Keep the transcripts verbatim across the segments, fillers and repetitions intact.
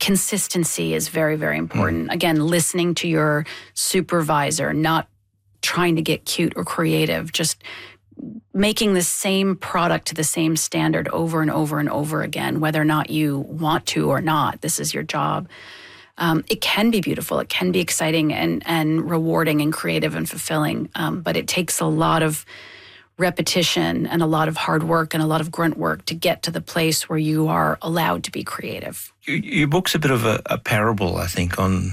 consistency is very, very important. Mm. Again, listening to your supervisor, not trying to get cute or creative, just making the same product to the same standard over and over and over again, whether or not you want to or not. This is your job. Um, it can be beautiful. It can be exciting and, and rewarding and creative and fulfilling. Um, but it takes a lot of repetition and a lot of hard work and a lot of grunt work to get to the place where you are allowed to be creative. Your, your book's a bit of a, a parable, I think, on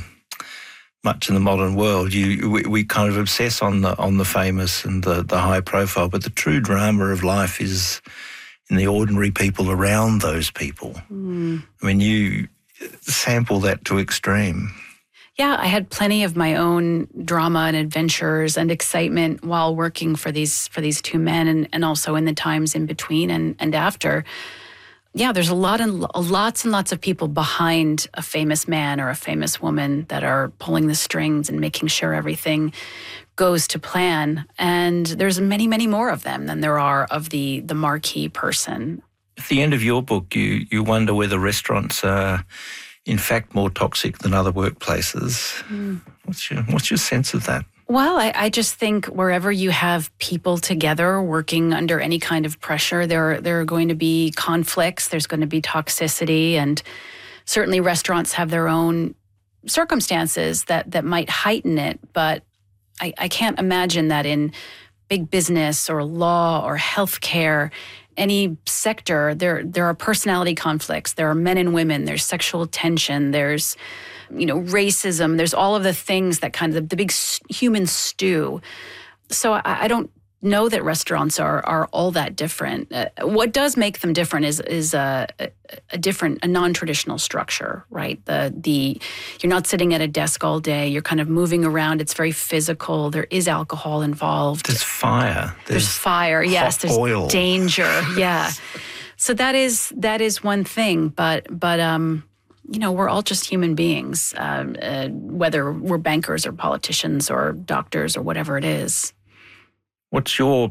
much in the modern world. You we, we kind of obsess on the on the famous and the, the high profile, but the true drama of life is in the ordinary people around those people. Mm. I mean, you sample that to extreme. Yeah, I had plenty of my own drama and adventures and excitement while working for these for these two men, and, and also in the times in between and, and after. Yeah, there's a lot and lots and lots of people behind a famous man or a famous woman that are pulling the strings and making sure everything goes to plan. And there's many, many more of them than there are of the the marquee person. At the end of your book, you you wonder whether restaurants are in fact more toxic than other workplaces. Mm. What's your what's your sense of that? Well, I, I just think wherever you have people together working under any kind of pressure, there, there are going to be conflicts, there's going to be toxicity, and certainly restaurants have their own circumstances that, that might heighten it, but I, I can't imagine that in big business or law or healthcare, any sector, there there are personality conflicts, there are men and women, there's sexual tension, there's you know, racism, there's all of the things that kind of, the, the big human stew. So I, I don't know that restaurants are are all that different. Uh, what does make them different is is a, a, a different, a non-traditional structure, right? The the you're not sitting at a desk all day, you're kind of moving around, it's very physical, there is alcohol involved. There's fire. There's, there's fire, yes, there's oil. Danger, yeah. So that is that is one thing, but but um you know, we're all just human beings, uh, uh, whether we're bankers or politicians or doctors or whatever it is. What's your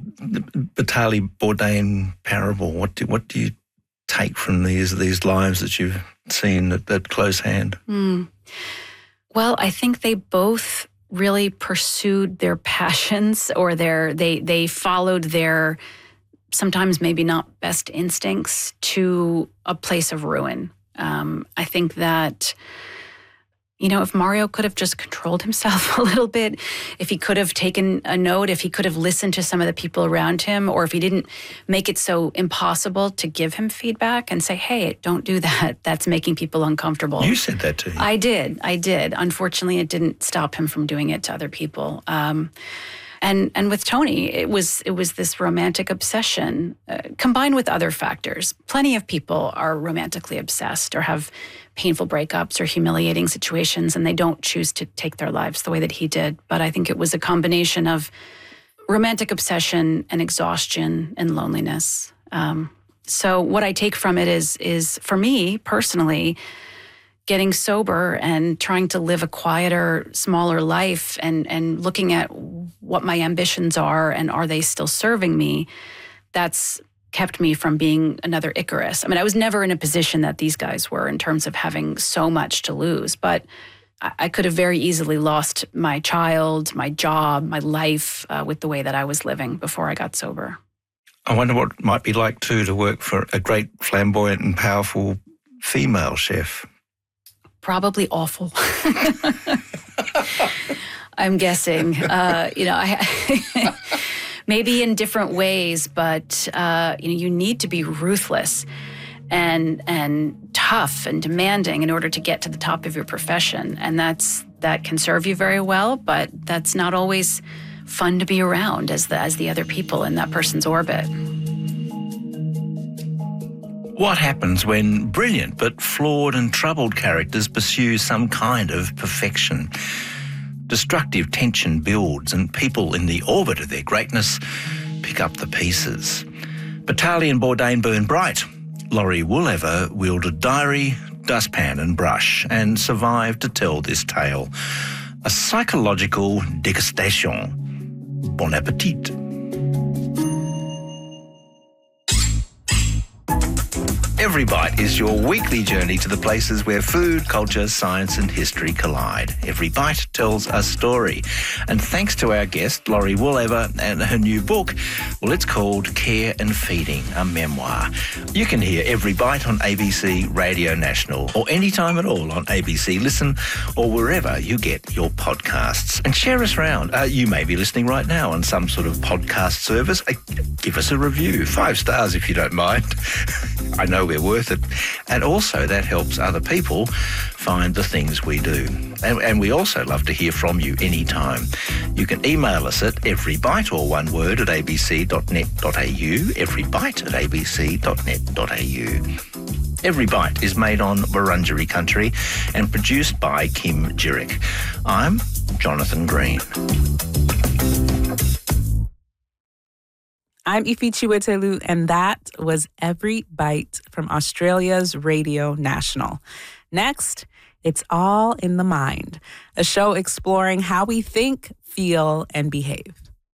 Batali Bourdain parable? What do, what do you take from these these lives that you've seen at, at close hand? Mm. Well, I think they both really pursued their passions, or their they they followed their sometimes maybe not best instincts to a place of ruin. Um, I think that, you know, if Mario could have just controlled himself a little bit, if he could have taken a note, if he could have listened to some of the people around him, or if he didn't make it so impossible to give him feedback and say, hey, don't do that. That's making people uncomfortable. You said that to him. I did. I did. Unfortunately, it didn't stop him from doing it to other people. Um, And and with Tony, it was it was this romantic obsession uh, combined with other factors. Plenty of people are romantically obsessed or have painful breakups or humiliating situations, and they don't choose to take their lives the way that he did. But I think it was a combination of romantic obsession and exhaustion and loneliness. Um, so what I take from it is is for me personally, getting sober and trying to live a quieter, smaller life, and and looking at what my ambitions are and are they still serving me, that's kept me from being another Icarus. I mean, I was never in a position that these guys were in terms of having so much to lose, but I, I could have very easily lost my child, my job, my life uh, with the way that I was living before I got sober. I wonder what it might be like, too, to work for a great, flamboyant and powerful female chef. Probably awful. I'm guessing. Uh, you know, I maybe in different ways, but uh, you know, you need to be ruthless and and tough and demanding in order to get to the top of your profession, and that's that can serve you very well, but that's not always fun to be around as the as the other people in that person's orbit. What happens when brilliant but flawed and troubled characters pursue some kind of perfection? Destructive tension builds and people in the orbit of their greatness pick up the pieces. Batali and Bourdain burn bright. Laurie Woollever wielded diary, dustpan and brush and survived to tell this tale. A psychological degustation. Bon appetit. Every Bite is your weekly journey to the places where food, culture, science and history collide. Every Bite tells a story. And thanks to our guest, Laurie Woolhover, and her new book, well, it's called Care and Feeding, a memoir. You can hear Every Bite on A B C Radio National or anytime at all on A B C Listen or wherever you get your podcasts. And share us round. Uh, you may be listening right now on some sort of podcast service. Uh, give us a review. Five stars if you don't mind. I know we're worth it. And also that helps other people find the things we do. And, and we also love to hear from you anytime. You can email us at everybite, or one word, at a b c dot net dot a u, everybite at a b c dot net dot a u. Every Bite is made on Wurundjeri country and produced by Kim Jurek. I'm Jonathan Green. I'm Ifi Chiwetelu, and that was Every Bite from Australia's Radio National. Next, it's All in the Mind, a show exploring how we think, feel, and behave.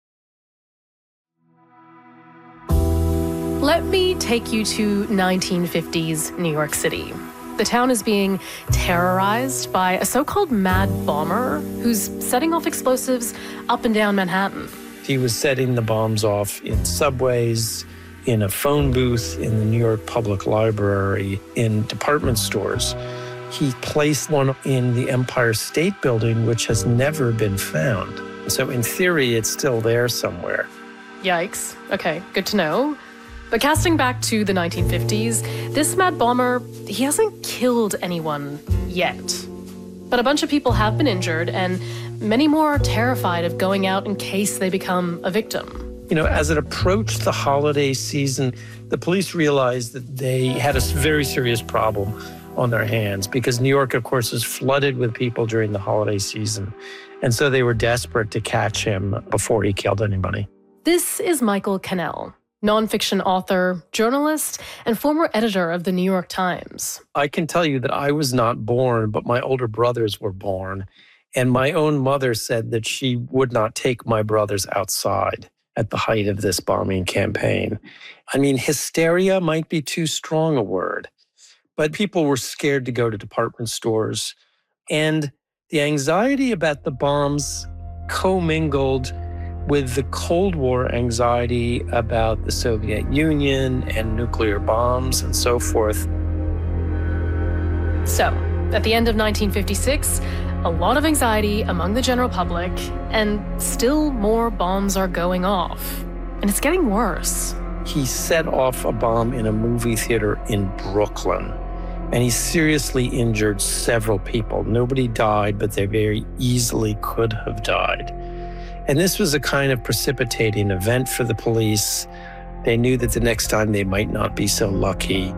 Let me take you to nineteen fifties New York City. The town is being terrorized by a so-called mad bomber who's setting off explosives up and down Manhattan. He was setting the bombs off in subways, in a phone booth, in the New York Public Library, in department stores. He placed one in the Empire State Building, which has never been found. So in theory, it's still there somewhere. Yikes. Okay, good to know. But casting back to the nineteen fifties, this mad bomber, he hasn't killed anyone yet. But a bunch of people have been injured, and many more are terrified of going out in case they become a victim. You know, as it approached the holiday season, the police realized that they had a very serious problem on their hands because New York, of course, is flooded with people during the holiday season. And so they were desperate to catch him before he killed anybody. This is Michael Cannell, nonfiction author, journalist, and former editor of the New York Times. I can tell you that I was not born, but my older brothers were born. And my own mother said that she would not take my brothers outside at the height of this bombing campaign. I mean, hysteria might be too strong a word, but people were scared to go to department stores. And the anxiety about the bombs commingled with the Cold War anxiety about the Soviet Union and nuclear bombs and so forth. So, at the end of nineteen fifty-six, a lot of anxiety among the general public, and still more bombs are going off. And it's getting worse. He set off a bomb in a movie theater in Brooklyn, and he seriously injured several people. Nobody died, but they very easily could have died. And this was a kind of precipitating event for the police. They knew that the next time they might not be so lucky.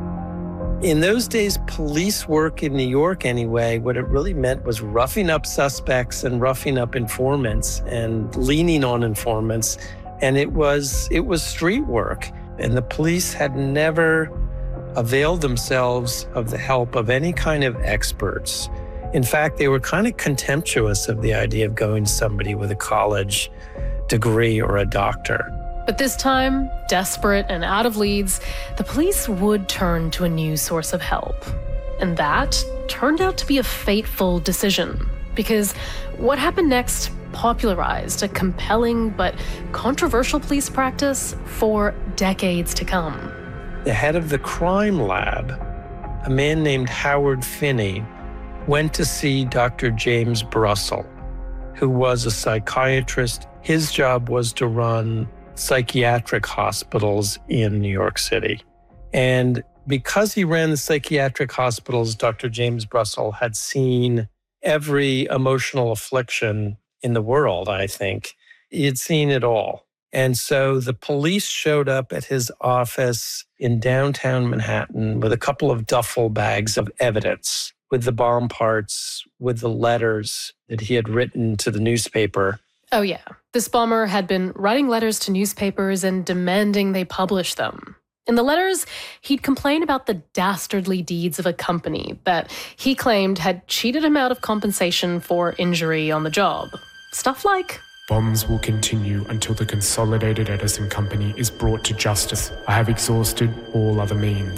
In those days, police work in New York anyway, what it really meant was roughing up suspects and roughing up informants and leaning on informants. And it was it was street work. And the police had never availed themselves of the help of any kind of experts. In fact, they were kind of contemptuous of the idea of going to somebody with a college degree or a doctor. But this time, desperate and out of leads, the police would turn to a new source of help. And that turned out to be a fateful decision, because what happened next popularized a compelling but controversial police practice for decades to come. The head of the crime lab, a man named Howard Finney, went to see Doctor James Brussel, who was a psychiatrist. His job was to run psychiatric hospitals in New York City. And because he ran the psychiatric hospitals, Doctor James Brussel had seen every emotional affliction in the world, I think. He had seen it all. And so the police showed up at his office in downtown Manhattan with a couple of duffel bags of evidence, with the bomb parts, with the letters that he had written to the newspaper. Oh yeah, this bomber had been writing letters to newspapers and demanding they publish them. In the letters, he'd complain about the dastardly deeds of a company that he claimed had cheated him out of compensation for injury on the job. Stuff like, bombs will continue until the Consolidated Edison Company is brought to justice. I have exhausted all other means.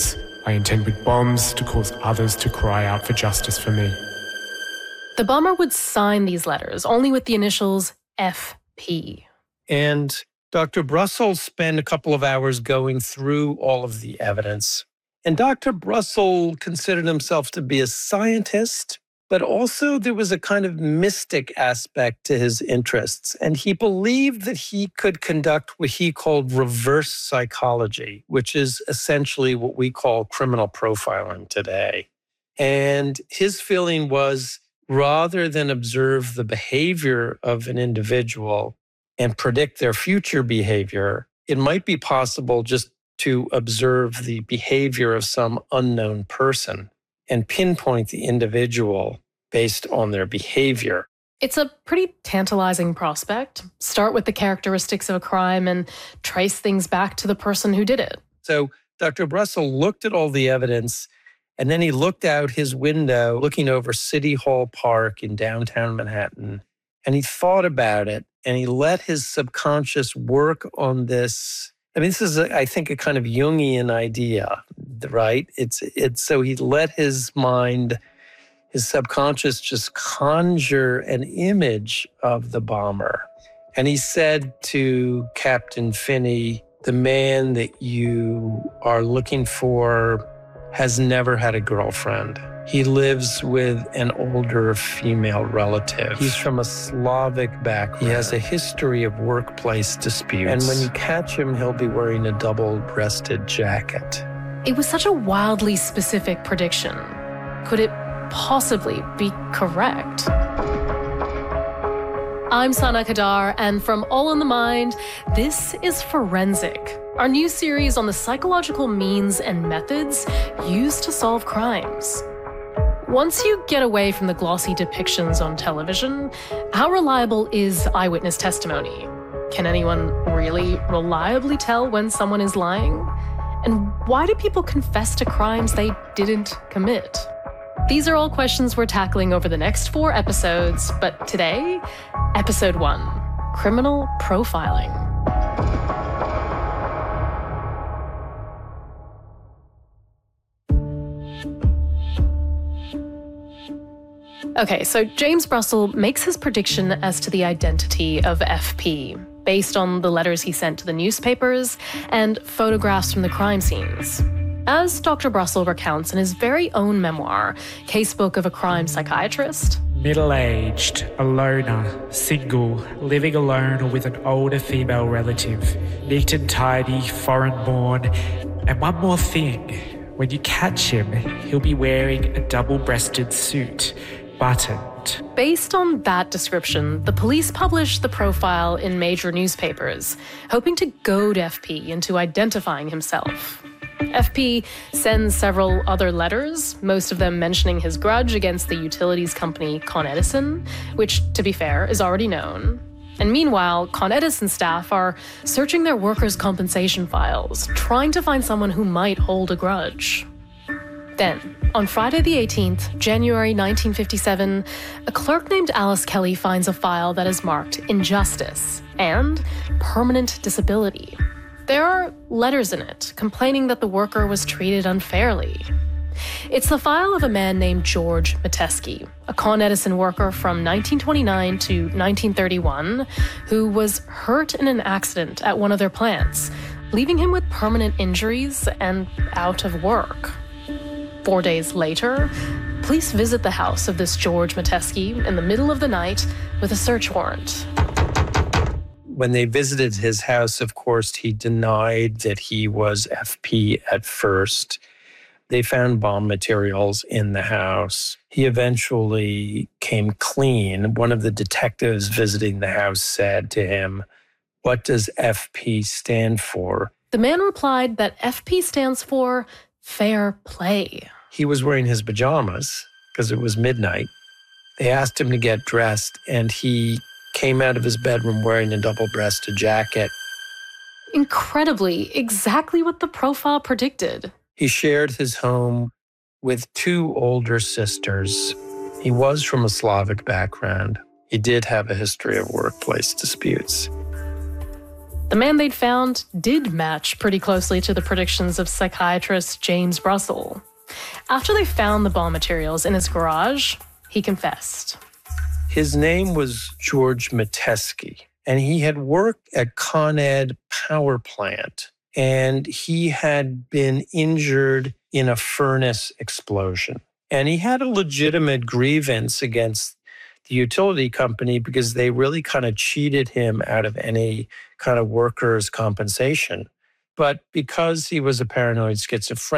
I intend with bombs to cause others to cry out for justice for me. The bomber would sign these letters only with the initials F P. And Doctor Brussel spent a couple of hours going through all of the evidence. And Doctor Brussel considered himself to be a scientist, but also there was a kind of mystic aspect to his interests. And he believed that he could conduct what he called reverse psychology, which is essentially what we call criminal profiling today. And his feeling was, rather than observe the behavior of an individual and predict their future behavior, it might be possible just to observe the behavior of some unknown person and pinpoint the individual based on their behavior. It's a pretty tantalizing prospect. Start with the characteristics of a crime and trace things back to the person who did it. So Doctor Brussel looked at all the evidence, and then he looked out his window, looking over City Hall Park in downtown Manhattan, and he thought about it, and he let his subconscious work on this. I mean, this is, a, I think, a kind of Jungian idea, right? It's it's so he let his mind, his subconscious, just conjure an image of the bomber. And he said to Captain Finney, the man that you are looking for has never had a girlfriend. He lives with an older female relative. He's from a Slavic background. He has a history of workplace disputes. And when you catch him, he'll be wearing a double-breasted jacket. It was such a wildly specific prediction. Could it possibly be correct? I'm Sana Kadar, and from All in the Mind, this is Forensic, our new series on the psychological means and methods used to solve crimes. Once you get away from the glossy depictions on television, how reliable is eyewitness testimony? Can anyone really reliably tell when someone is lying? And why do people confess to crimes they didn't commit? These are all questions we're tackling over the next four episodes, but today, episode one, criminal profiling. Okay, so James Brussel makes his prediction as to the identity of F P based on the letters he sent to the newspapers and photographs from the crime scenes. As Doctor Brussel recounts in his very own memoir, Casebook of a Crime Psychiatrist, middle-aged, a loner, single, living alone or with an older female relative, neat and tidy, foreign-born, and one more thing, when you catch him, he'll be wearing a double-breasted suit, buttoned. Based on that description, the police published the profile in major newspapers, hoping to goad F P into identifying himself. F P sends several other letters, most of them mentioning his grudge against the utilities company Con Edison, which, to be fair, is already known. And meanwhile, Con Edison staff are searching their workers' compensation files, trying to find someone who might hold a grudge. Then, on Friday the eighteenth, January nineteen fifty-seven, a clerk named Alice Kelly finds a file that is marked Injustice and Permanent Disability. There are letters in it complaining that the worker was treated unfairly. It's the file of a man named George Metesky, a Con Edison worker from nineteen twenty-nine to nineteen thirty-one, who was hurt in an accident at one of their plants, leaving him with permanent injuries and out of work. Four days later, police visit the house of this George Metesky in the middle of the night with a search warrant. When they visited his house, of course, he denied that he was F P at first. They found bomb materials in the house. He eventually came clean. One of the detectives visiting the house said to him, "What does F P stand for?" The man replied that F P stands for fair play. He was wearing his pajamas because it was midnight. They asked him to get dressed, and he came out of his bedroom wearing a double-breasted jacket. Incredibly, exactly what the profile predicted. He shared his home with two older sisters. He was from a Slavic background. He did have a history of workplace disputes. The man they'd found did match pretty closely to the predictions of psychiatrist James Russell. After they found the bomb materials in his garage, he confessed. His name was George Metesky, and he had worked at Con Ed power plant, and he had been injured in a furnace explosion. And he had a legitimate grievance against the utility company because they really kind of cheated him out of any kind of workers' compensation. But because he was a paranoid schizophrenic,